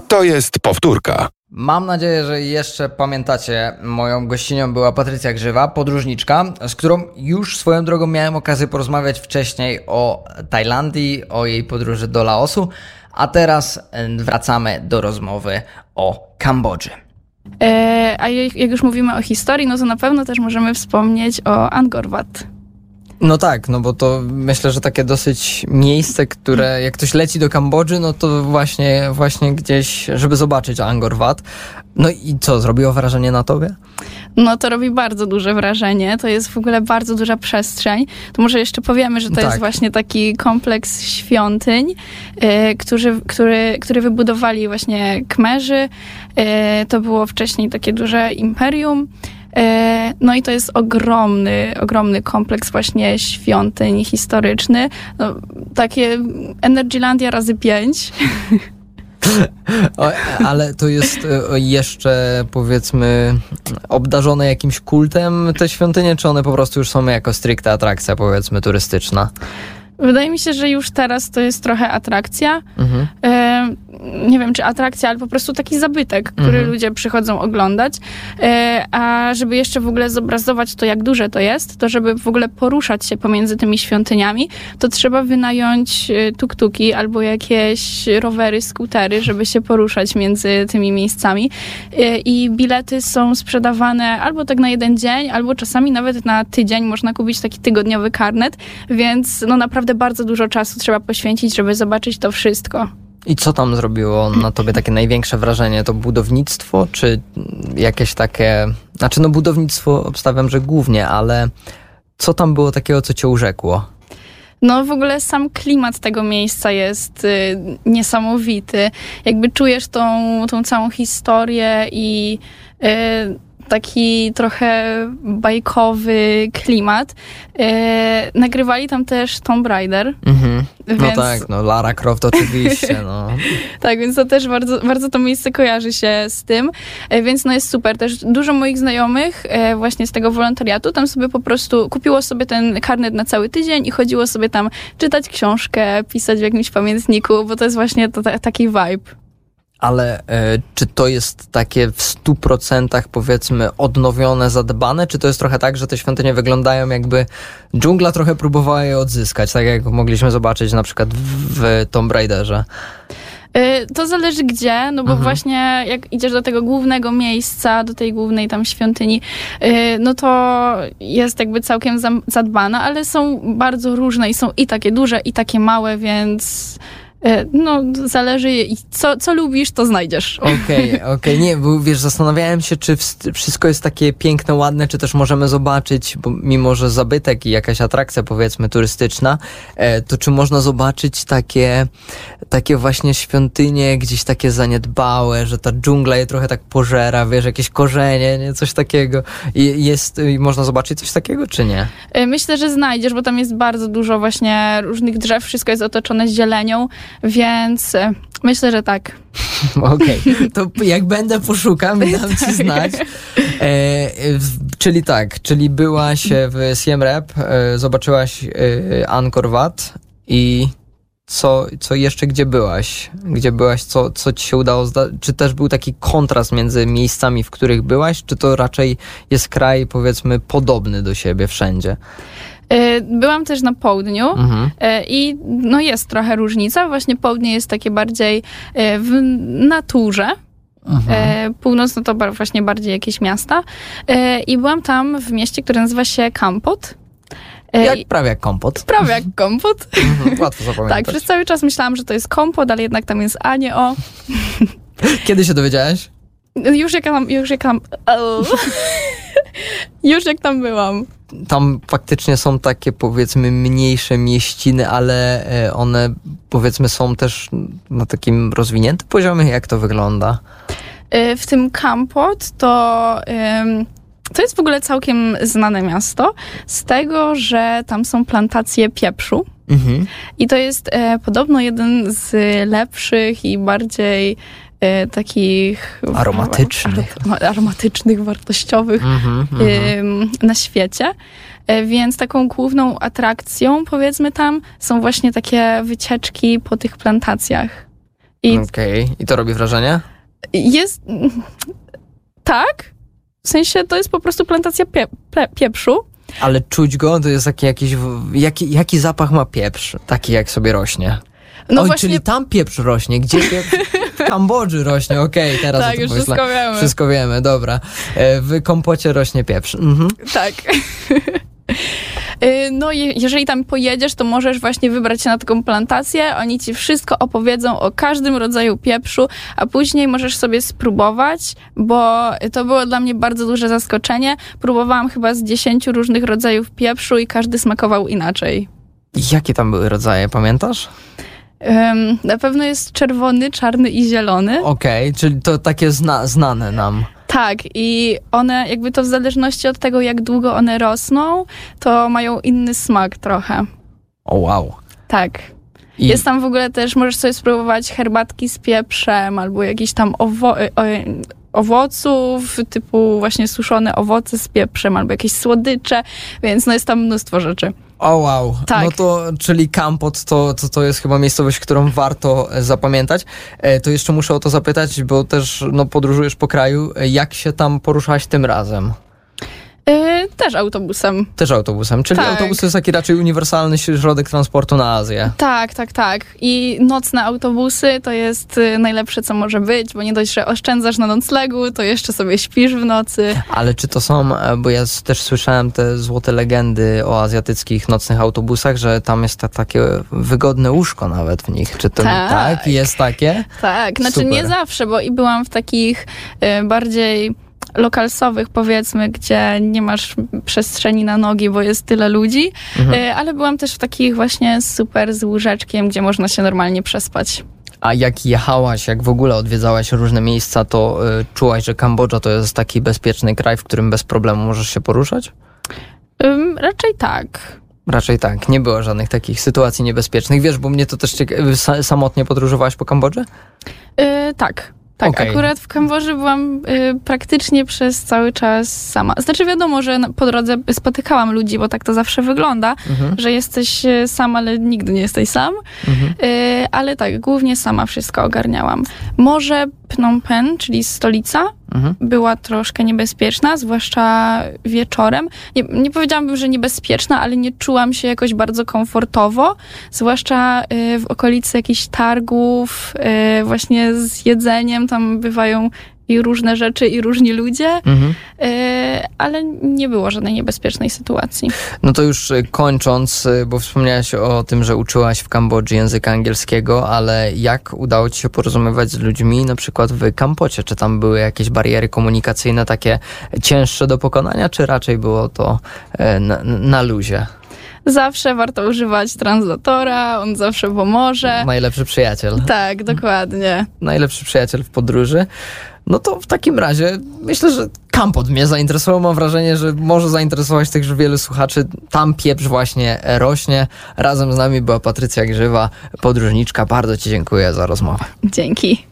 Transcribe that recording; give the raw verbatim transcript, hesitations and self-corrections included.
To jest powtórka. Mam nadzieję, że jeszcze pamiętacie, moją gościnią była Patrycja Grzywa, podróżniczka, z którą już swoją drogą miałem okazję porozmawiać wcześniej o Tajlandii, o jej podróży do Laosu, a teraz wracamy do rozmowy o Kambodży. E, a jak już mówimy o historii, no to na pewno też możemy wspomnieć o Angkor Wat. No tak, no bo to myślę, że takie dosyć miejsce, które jak ktoś leci do Kambodży, no to właśnie, właśnie gdzieś, żeby zobaczyć Angkor Wat. No i co, zrobiło wrażenie na tobie? No to robi bardzo duże wrażenie, to jest w ogóle bardzo duża przestrzeń. To może jeszcze powiemy, że to tak. jest właśnie taki kompleks świątyń, yy, którzy, który, który wybudowali właśnie Kmerzy. Yy, to było wcześniej takie duże imperium. No i to jest ogromny, ogromny kompleks właśnie świątyń historyczny. No, takie Energylandia razy pięć. O, ale to jest jeszcze, powiedzmy, obdarzone jakimś kultem te świątynie, czy one po prostu już są jako stricte atrakcja, powiedzmy, turystyczna? Wydaje mi się, że już teraz to jest trochę atrakcja. Mhm. E, nie wiem, czy atrakcja, ale po prostu taki zabytek, który mhm. ludzie przychodzą oglądać. E, a żeby jeszcze w ogóle zobrazować to, jak duże to jest, to żeby w ogóle poruszać się pomiędzy tymi świątyniami, to trzeba wynająć tuk-tuki albo jakieś rowery, skutery, żeby się poruszać między tymi miejscami. E, I bilety są sprzedawane albo tak na jeden dzień, albo czasami nawet na tydzień. Można kupić taki tygodniowy karnet, więc no naprawdę bardzo dużo czasu trzeba poświęcić, żeby zobaczyć to wszystko. I co tam zrobiło na tobie takie największe wrażenie? To budownictwo, czy jakieś takie... Znaczy no budownictwo obstawiam, że głównie, ale co tam było takiego, co cię urzekło? No w ogóle sam klimat tego miejsca jest y, niesamowity. Jakby czujesz tą, tą całą historię i... Y, taki trochę bajkowy klimat. E, nagrywali tam też Tomb Raider. Mhm. Więc... No tak, no Lara Croft oczywiście. No. Tak, więc to też bardzo, bardzo to miejsce kojarzy się z tym, e, więc no jest super. Też dużo moich znajomych e, właśnie z tego wolontariatu tam sobie po prostu kupiło sobie ten karnet na cały tydzień i chodziło sobie tam czytać książkę, pisać w jakimś pamiętniku, bo to jest właśnie to, ta, taki vibe. Ale y, czy to jest takie w stu procentach powiedzmy odnowione, zadbane, czy to jest trochę tak, że te świątynie wyglądają jakby dżungla trochę próbowała je odzyskać, tak jak mogliśmy zobaczyć na przykład w, w Tomb Raiderze? Y, to zależy gdzie, no bo mhm. właśnie jak idziesz do tego głównego miejsca, do tej głównej tam świątyni, y, no to jest jakby całkiem zadbana, ale są bardzo różne i są i takie duże, i takie małe, więc... No, zależy, co, co lubisz, to znajdziesz. Okej, okay, okej. Okay. Nie, bo wiesz, zastanawiałem się, czy wszystko jest takie piękne, ładne, czy też możemy zobaczyć, bo mimo że zabytek i jakaś atrakcja, powiedzmy, turystyczna, to czy można zobaczyć takie, takie właśnie świątynie, gdzieś takie zaniedbałe, że ta dżungla je trochę tak pożera, wiesz, jakieś korzenie, nie, coś takiego. I jest, można zobaczyć coś takiego, czy nie? Myślę, że znajdziesz, bo tam jest bardzo dużo właśnie różnych drzew, wszystko jest otoczone zielenią, więc myślę, że tak. Okej, okay. To jak będę poszukam i dam ci znać. E, czyli tak, czyli byłaś w Siem Reap, e, zobaczyłaś e, Angkor Wat i co, co jeszcze, gdzie byłaś? Gdzie byłaś, co, co ci się udało zda- Czy też był taki kontrast między miejscami, w których byłaś, czy to raczej jest kraj, powiedzmy, podobny do siebie wszędzie? Byłam też na południu mhm. i no jest trochę różnica. Właśnie południe jest takie bardziej w naturze. Mhm. Północno to właśnie bardziej jakieś miasta. I byłam tam w mieście, które nazywa się Kampot. Jak, prawie jak kompot. Prawie jak kompot. Mhm, łatwo zapamiętać. Tak, przez cały czas myślałam, że to jest kompot, ale jednak tam jest a nie o. Kiedy się dowiedziałaś? Już jak tam... Już jak tam... Już jak tam byłam. Tam faktycznie są takie, powiedzmy, mniejsze mieściny, ale one, powiedzmy, są też na takim rozwiniętym poziomie. Jak to wygląda? W tym Kampot to... To jest w ogóle całkiem znane miasto z tego, że tam są plantacje pieprzu. Mhm. I to jest e, podobno jeden z lepszych i bardziej e, takich... Aromatycznych. Ar- aromatycznych, wartościowych mhm, e, na świecie. E, więc taką główną atrakcją, powiedzmy tam, są właśnie takie wycieczki po tych plantacjach. I Okej, okay. I to robi wrażenie? Jest... Tak. W sensie to jest po prostu plantacja pie, pie, pieprzu. Ale czuć go? To jest taki jakiś... Jaki, jaki zapach ma pieprz? Taki jak sobie rośnie? No Oj, właśnie... czyli tam pieprz rośnie. Gdzie pieprz? W Kambodży rośnie, okej, okay, teraz tak, o tym już pomyślę. wszystko wiemy. Wszystko wiemy, dobra. W kompocie rośnie pieprz. Mhm. Tak. No jeżeli tam pojedziesz, to możesz właśnie wybrać się na taką plantację, oni ci wszystko opowiedzą o każdym rodzaju pieprzu, a później możesz sobie spróbować, bo to było dla mnie bardzo duże zaskoczenie. Próbowałam chyba z dziesięciu różnych rodzajów pieprzu i każdy smakował inaczej. Jakie tam były rodzaje, pamiętasz? Um, na pewno jest czerwony, czarny i zielony. Okej, okay, czyli to takie zna, znane nam. Tak, i one jakby to w zależności od tego, jak długo one rosną, to mają inny smak trochę. O wow. Tak. I... Jest tam w ogóle też, możesz sobie spróbować herbatki z pieprzem albo jakichś tam owo- owoców, typu właśnie suszone owoce z pieprzem albo jakieś słodycze, więc no jest tam mnóstwo rzeczy. O wow, tak. No to, czyli Kampot to, to, to jest chyba miejscowość, którą warto zapamiętać. E, to jeszcze muszę o to zapytać, bo też no, podróżujesz po kraju. Jak się tam poruszałaś tym razem? Yy, też autobusem. Też autobusem, czyli tak. Autobus to jest taki raczej uniwersalny środek transportu na Azję. Tak, tak, tak. I nocne autobusy to jest najlepsze, co może być, bo nie dość, że oszczędzasz na noclegu, to jeszcze sobie śpisz w nocy. Ale czy to są, bo ja też słyszałem te złote legendy o azjatyckich nocnych autobusach, że tam jest ta, takie wygodne łóżko nawet w nich. Czy to tak, tak jest takie? Tak, znaczy Super. Nie zawsze, bo i byłam w takich y, bardziej lokalsowych, powiedzmy, gdzie nie masz przestrzeni na nogi, bo jest tyle ludzi, mhm. ale byłam też w takich właśnie super z łóżeczkiem, gdzie można się normalnie przespać. A jak jechałaś, jak w ogóle odwiedzałaś różne miejsca, to y, czułaś, że Kambodża to jest taki bezpieczny kraj, w którym bez problemu możesz się poruszać? Um, raczej tak. Raczej tak. Nie było żadnych takich sytuacji niebezpiecznych. Wiesz, bo mnie to też cieka- samotnie podróżowałaś po Kambodży? Yy, tak. Tak, okay. Akurat w Kambodży byłam y, praktycznie przez cały czas sama. Znaczy wiadomo, że na, po drodze spotykałam ludzi, bo tak to zawsze wygląda, mhm. że jesteś sam, ale nigdy nie jesteś sam. Mhm. Y, ale tak, głównie sama wszystko ogarniałam. Może Phnom Penh, czyli stolica, mhm. była troszkę niebezpieczna, zwłaszcza wieczorem. Nie, nie powiedziałabym, że niebezpieczna, ale nie czułam się jakoś bardzo komfortowo, zwłaszcza y, w okolicy jakichś targów, y, właśnie z jedzeniem, tam bywają i różne rzeczy, i różni ludzie, mhm. y, ale nie było żadnej niebezpiecznej sytuacji. No to już kończąc, bo wspomniałaś o tym, że uczyłaś w Kambodży języka angielskiego, ale jak udało ci się porozumiewać z ludźmi na przykład w Kampocie? Czy tam były jakieś bariery komunikacyjne takie cięższe do pokonania, czy raczej było to na, na luzie? Zawsze warto używać translatora, on zawsze pomoże. Najlepszy przyjaciel. Tak, dokładnie. Najlepszy przyjaciel w podróży. No to w takim razie myślę, że Kampot mnie zainteresował. Mam wrażenie, że może zainteresować też wielu słuchaczy. Tam pieprz właśnie rośnie. Razem z nami była Patrycja Grzywa, podróżniczka. Bardzo ci dziękuję za rozmowę. Dzięki.